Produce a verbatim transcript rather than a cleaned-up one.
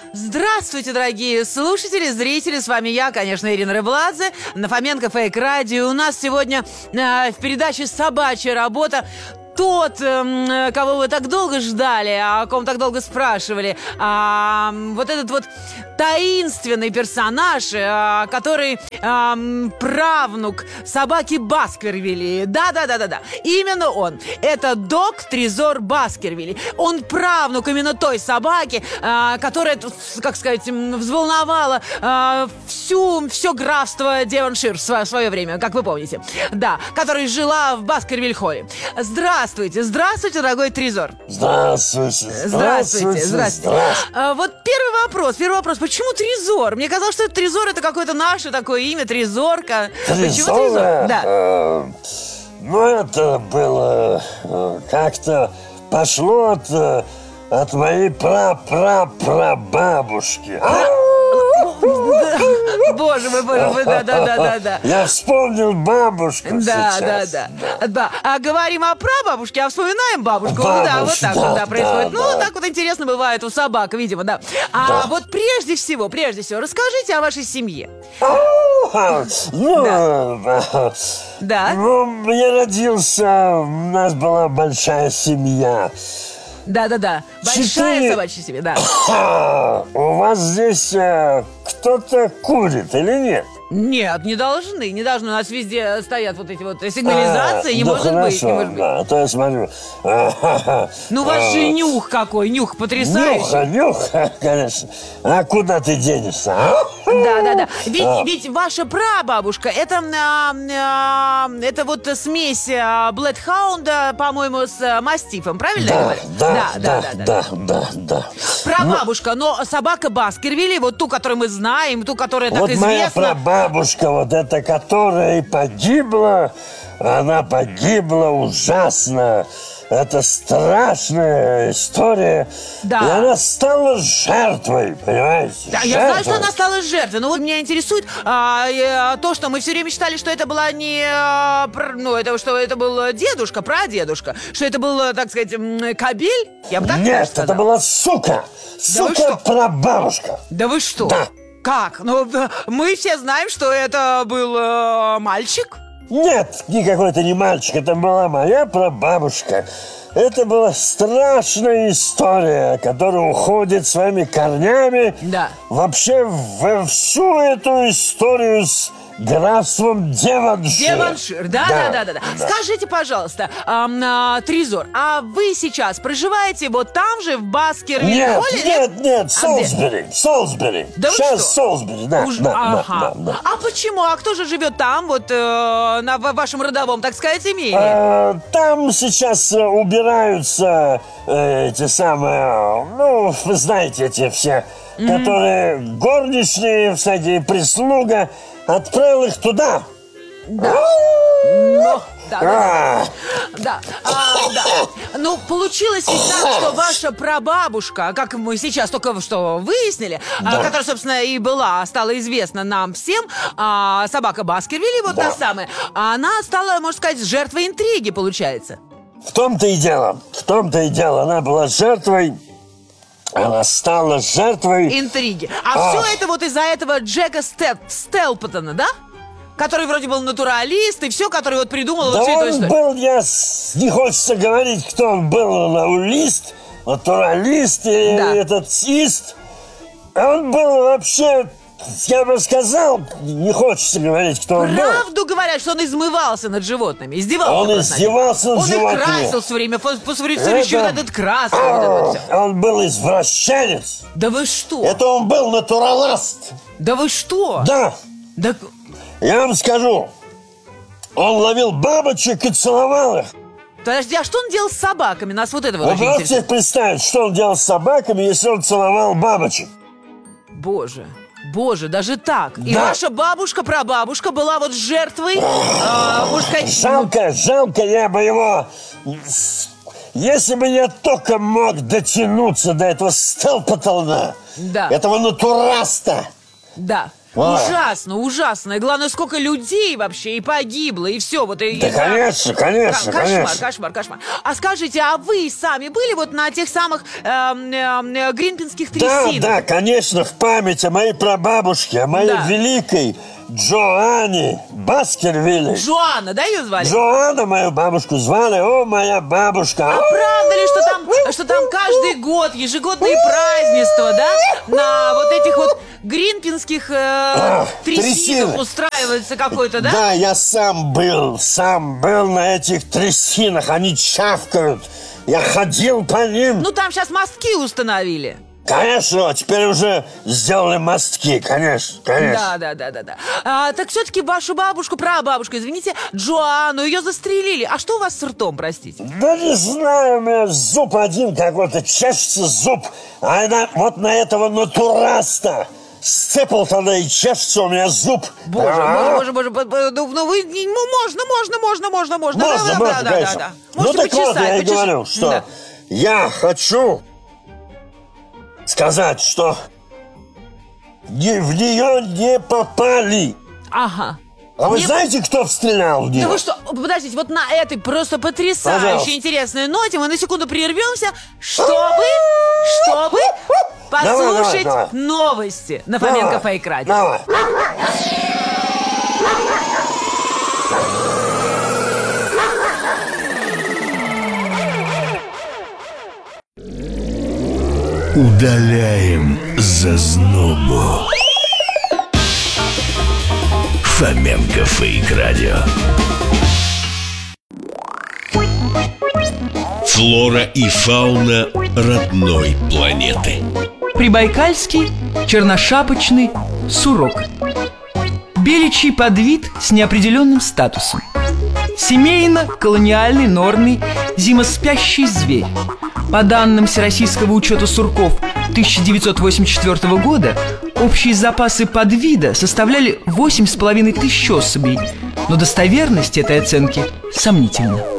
Здравствуйте, дорогие слушатели, зрители. С вами я, конечно, Ирина Рыбладзе, на Фоменко Фейк Радио. У нас сегодня э, в передаче «Собачья работа» тот, э, кого вы так долго ждали, о ком так долго спрашивали. А, вот этот вот таинственный персонаж, э, который э, правнук собаки Баскервилей. Да-да-да-да-да. Именно он. Это Дог Трезор Баскервилей. Он правнук именно той собаки, э, которая, как сказать, взволновала э, всю, все графство Девоншир в свое, в свое время, как вы помните. Да, которая жила в Баскервиль-холле. Здравствуйте, здравствуйте, дорогой Трезор. Здравствуйте, здравствуйте, здравствуйте. А, вот первый вопрос, первый вопрос. Почему Трезор? Мне казалось, что Трезор это какое-то наше такое имя, Трезорка. Трезора? Почему Трезор? Да. Э, ну, это было э, как-то пошло от, э, от моей пра-пра-прабабушки. Боже мой, боже мой, да-да-да-да. Я вспомнил бабушку да, сейчас. Да, да, да. А говорим о прабабушке, а вспоминаем бабушку. Бабушка, да, вот так да, вот да, происходит. да, ну, да. так вот интересно бывает у собак, видимо, да. А да. вот прежде всего, прежде всего, расскажите о вашей семье. Ну, да. да. Ну, я родился, у нас была большая семья. Да-да-да, большая Четыре... собачья семья, да. А, у вас здесь э, кто-то курит или нет? Нет, не должны, не должны. У нас везде стоят вот эти вот сигнализации, а, не, да может хорошо, быть, не может быть. Да, а то я смотрю. Ну, у вас же нюх какой, нюх потрясающий. Нюх, нюх, конечно. А куда ты денешься? А? Да, да, да. Ведь, а. ведь ваша прабабушка, это, а, а, это вот смесь блэдхаунда, по-моему, с мастифом, правильно да, я говорю? Да, да, да, да, да, да, да. Прабабушка, но... но собака Баскервилей, вот ту, которую мы знаем, ту, которая так вот известна. Моя прабабушка, вот эта, которая и погибла, она погибла ужасно. Это страшная история. Да. И она стала жертвой, понимаете? Да, жертвой. Я знаю, что она стала жертвой. Но вот меня интересует а, то, что мы все время считали, что это была не... А, ну, это, что это был дедушка, прадедушка. Что это был, так сказать, кобель. Я бы так Нет, это была сука. Сука прабабушка. Да вы что? Да. Как? Ну, мы все знаем, что это был э, мальчик. Нет, никакой это не мальчик, это была моя прабабушка. Это была страшная история, которая уходит своими корнями да. вообще во всю эту историю с графством Девоншир. Девоншир, да, да, да, да, да. да. Скажите, пожалуйста, эм, э, Трезор, а вы сейчас проживаете вот там же, в Баскервиле? Нет, нет, нет, нет, Солсбери, а Солсбери. Да сейчас Солсбери, да, Уж... да, ага. да, да, да. А почему? А кто же живет там, вот э, на вашем родовом, так сказать, имении? А, там сейчас убираются э, эти самые, ну, вы знаете, эти все, mm-hmm. которые горничные, всякие прислуга. Отправил их туда. Да. Но, да, да, да. А, да. Ну, получилось ведь так, что ваша прабабушка, как мы сейчас только что выяснили, да. а, которая, собственно, и была, стала известна нам всем, а, собака Баскервилей, вот да. та самая, она стала, можно сказать, жертвой интриги, получается. В том-то и дело, в том-то и дело, она была жертвой. Она стала жертвой интриги. А, а все это вот из-за этого Джека Степ, Стелпотона, да? Который вроде был натуралист и все, который вот придумал да вот всю эту он историю. был, я не хочется говорить, кто он был, натуралист, натуралист и да. этот ист. А он был вообще, я бы сказал, не хочется говорить, кто он был. Правду говорят, что он измывался над животными, издевался. Он издевался над, над животными. Он их красил все время, посмотрите, вот этот красный. А, вот это он был извращенец. Да вы что? Это он был натуралист. Да вы что? Да. Да... Я вам скажу, он ловил бабочек и целовал их. Подожди, а что он делал с собаками? Нас вот это вот Вы очень можете интересует. представить, что он делал с собаками, если он целовал бабочек? Боже, боже, даже так. И да. ваша бабушка, прабабушка была вот жертвой, э, можно сказать... Жалко, жалко, я бы его... Если бы я только мог дотянуться до этого Стелпотона, да. этого натураста. Да. Ужасно, ужасно. И главное, сколько людей вообще и погибло, и все. Вот, и, да, и, конечно, конечно, кошмар, конечно. Кошмар, кошмар. А скажите, а вы сами были вот на тех самых э, э, гринпинских трясинах? Да, да, конечно, в память о моей прабабушке, о моей да. великой Джоанне Баскервилле. Джоанна, да, ее звали? Джоанна, мою бабушку звали. О, моя бабушка. А правда ли, что там, что там каждый год ежегодные празднества, да? На вот этих вот гринпинских э, а, трясинах устраивается какой-то, да? Да, я сам был, сам был на этих трясинах. Они чавкают. Я ходил по ним. Ну, там сейчас мостки установили. Конечно, теперь уже сделали мостки, конечно, конечно. Да, да, да, да, да. А, так все-таки вашу бабушку, прабабушку, извините, Джоанну, ее застрелили. А что у вас с ртом, простите? Да не знаю, у меня зуб один какой-то, чешется зуб. А она вот на этого натураста сцепил тогда и чешется у меня зуб. Боже, а? боже, боже, боже, боже, ну вы, ну, можно, можно, можно, можно, можно. Можно, да, можно, да, конечно. Да, да, да. Ну так почесать, вот, я и почесать. говорю, что да. я хочу сказать, что не, в нее не попали. Ага. А вы не... знаете, кто стрелял в нее? Да вы что, подождите, вот на этой просто потрясающей, Пожалуйста. интересной ноте мы на секунду прервемся, чтобы, чтобы послушать давай, давай, давай. новости на Фоменко Фейк Радио. Давай. Удаляем зазнобу. Фоменко Фейк Радио. Флора и фауна родной планеты. Прибайкальский черношапочный сурок. Беличий подвид с неопределенным статусом. Семейно-колониальный норный зимоспящий зверь. По данным Всероссийского учета сурков тысяча девятьсот восемьдесят четвёртого года общие запасы подвида составляли восемь с половиной тысяч особей, но достоверность этой оценки сомнительна.